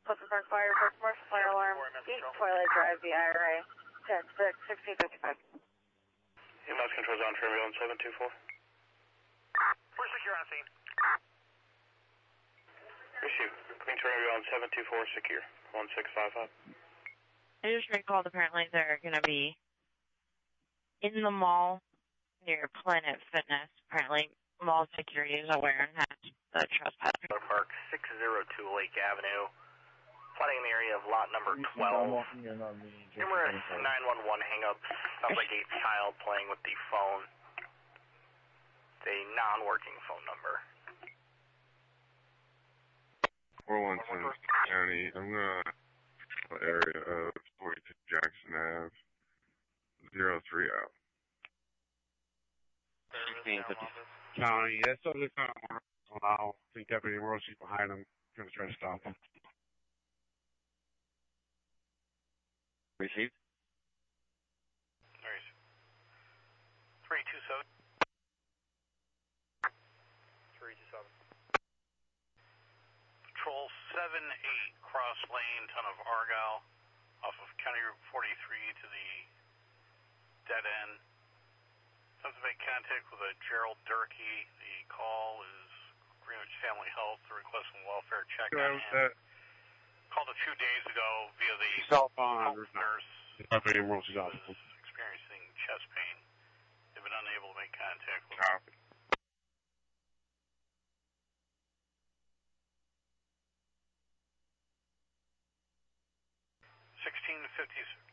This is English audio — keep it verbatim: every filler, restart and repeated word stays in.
Pleasant Park Fire, first commercial fire alarm, East Twilight Drive, the I R A, ten six, sixteen fifty-five. E M S controls on Trinity on seven two four. We're secure on scene. Receive. Queen Trinity on seven two four, secure, one six five five. I just recalled apparently they're going to be in the mall near Planet Fitness. Apparently, mall security is aware and has the trespass. Park six oh two Lake Avenue. Flooding in the area of lot number twelve. Numerous nine one one hang-ups. Sounds like a child playing with the phone. It's a non-working phone number. four one seven County. I'm going to area of forty-two Jackson Ave. zero three out. County, that's totally fine. I think Deputy Rossi behind him. Going to try to stop him. Received. three two seven. three two seven. Patrol seven eight, cross lane, ton of Argyle, off of County Route forty-three to the dead end. Attempts to make contact with a Gerald Durkee. The call is Greenwich Family Health, the request and welfare check on him. Called a few days ago via the cell phone nurse. Deputy Rossi's was office. experiencing chest pain. They've been unable to make contact with Copy. sixteen fifty